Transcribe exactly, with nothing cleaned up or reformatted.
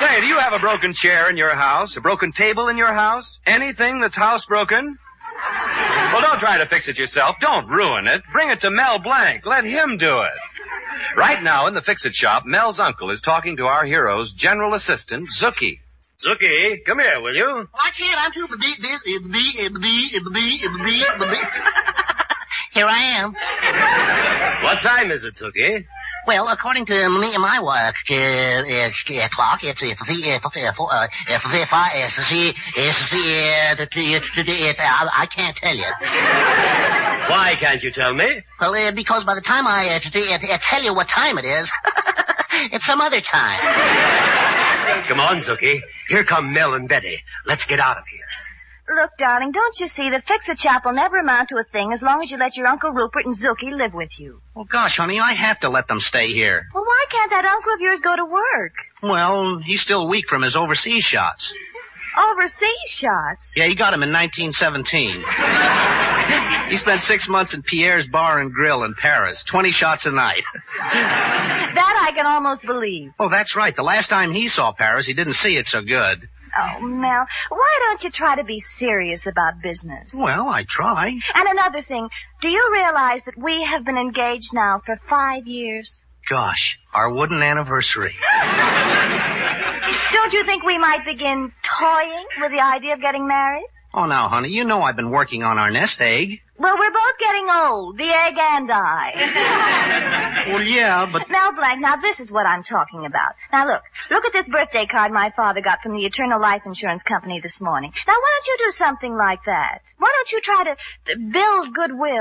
Say, do you have a broken chair in your house? A broken table in your house? Anything that's housebroken? Well, don't try to fix it yourself. Don't ruin it. Bring it to Mel Blanc. Let him do it. Right now in the Fix-It shop, Mel's uncle is talking to our hero's general assistant, Zookie. Zookie, come here, will you? Well, I can't. I'm too busy. Busy. Busy. Busy. Busy. Busy. Here I am. What time is it, Zookie? Well, according to me, my work uh, uh, clock, it's uh, uh, uh, uh, I can't tell you. Why can't you tell me? Well, uh, because by the time I uh, uh, tell you what time it is, it's some other time. Come on, Zookie. Here come Mel and Betty. Let's get out of here. Look, darling, don't you see that Fix-It shop will never amount to a thing as long as you let your Uncle Rupert and Zookie live with you? Well, gosh, honey, I have to let them stay here. Well, why can't that uncle of yours go to work? Well, he's still weak from his overseas shots. Overseas shots? Yeah, he got him in nineteen seventeen. He spent six months in Pierre's Bar and Grill in Paris. Twenty shots a night. That I can almost believe. Oh, that's right. The last time he saw Paris, he didn't see it so good. Oh, Mel, why don't you try to be serious about business? Well, I try. And another thing, do you realize that we have been engaged now for five years? Gosh, our wooden anniversary. Don't you think we might begin toying with the idea of getting married? Oh, now, honey, you know I've been working on our nest egg. Well, we're both getting old, the egg and I. Well, yeah, but... Mel Blanc, now this is what I'm talking about. Now look, look at this birthday card my father got from the Eternal Life Insurance Company this morning. Now why don't you do something like that? Why don't you try to build goodwill?